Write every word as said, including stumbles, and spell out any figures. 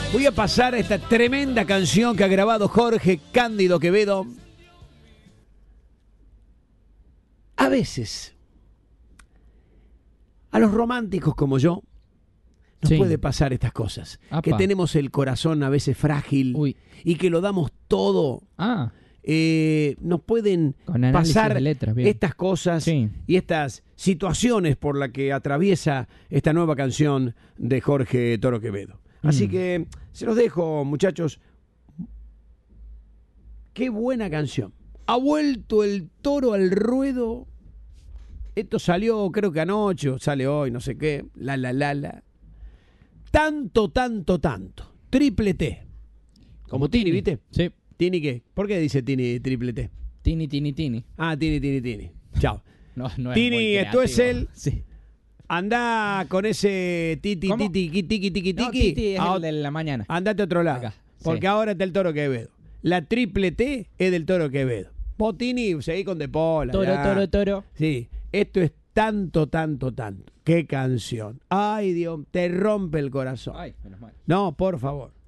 Voy a pasar esta tremenda canción que ha grabado Jorge Cándido Quevedo. A veces, a los románticos como yo, nos Sí. puede pasar estas cosas. Apa. Que tenemos el corazón a veces frágil. Uy. Y que lo damos todo. Ah, Eh, nos pueden Con análisis pasar de letras, bien. estas cosas Sí. y estas situaciones por las que atraviesa esta nueva canción de Jorge Toro Quevedo. Así Mm. que se los dejo, muchachos. Qué buena canción. Ha vuelto el toro al ruedo. Esto salió creo que anoche o sale hoy, no sé qué. La, la, la, la. Tanto, tanto, tanto. Triple T. Como Tini, ¿viste? sí. ¿Tini qué? ¿Por qué dice Tini triple T? Tini, tini, tini. Ah, Tini, Tini, Tini. Chao. No, no es Tini, muy esto es creativo. él. Sí. Anda con ese titi, ¿Cómo? titi, tiki, tiki, tiki, No, tiki. Titi es A el de la mañana. Andate a otro lado. Acá, Porque sí. ahora está el Toro Quevedo. La triple T es del Toro Quevedo. Vos, Tini, seguí con De Pola. Toro, ya. toro, toro. Sí, esto es tanto, tanto, tanto. Qué canción. Ay, Dios, te rompe el corazón. Ay, menos mal. No, por favor.